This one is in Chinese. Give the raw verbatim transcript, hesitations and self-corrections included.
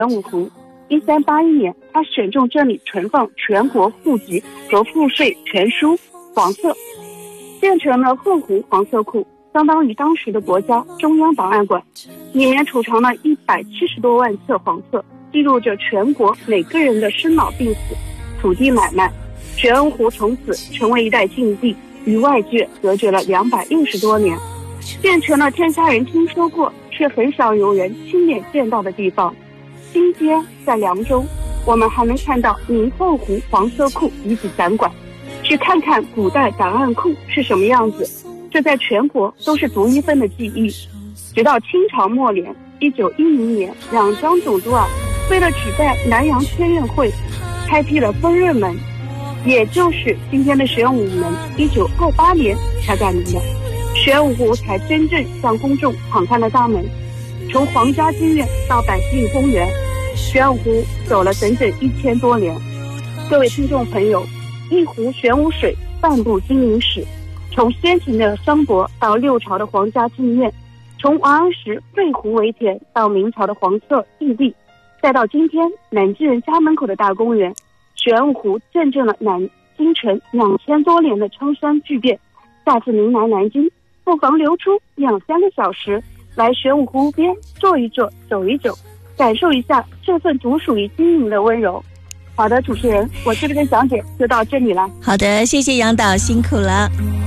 玄武湖。一三八一年，他选中这里存放全国户籍和赋税全书黄册，建成了后湖黄色库，相当于当时的国家中央档案馆，里面储藏了一百七十多万册黄册，记录着全国每个人的生老病死、土地买卖。玄武湖从此成为一带禁地，与外界隔绝了两百六十多年，变成了天下人听说过却很少有人亲眼见到的地方。今天在凉州，我们还能看到明后湖黄色库遗址展馆，去看看古代档案库是什么样子，这在全国都是独一份的记忆。直到清朝末年，一九一零年，两江总督啊，为了举办南洋天苑会，开辟了丰润门，也就是今天的玄武门，一九二八年才改名的，玄武湖才真正向公众敞开了大门。从皇家剧院到百姓公园，玄武湖走了整整一千多年。各位听众朋友，一湖玄武水，半部经营史，从先秦的商伯到六朝的皇家剧院，从王安石废湖为田到明朝的黄色义地，再到今天南京人家门口的大公园，玄武湖见证了南京城两千多年的苍山巨变。下次您来南京，不妨留出两三个小时来玄武湖边坐一坐，走一走，感受一下这份独属于经营的温柔。好的，主持人，我这边的讲解就到这里了。 好的，谢谢杨导，辛苦了。